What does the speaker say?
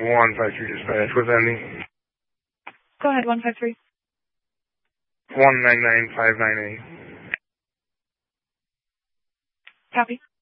153 dispatch with ending. Go ahead, 153. 199598. Copy.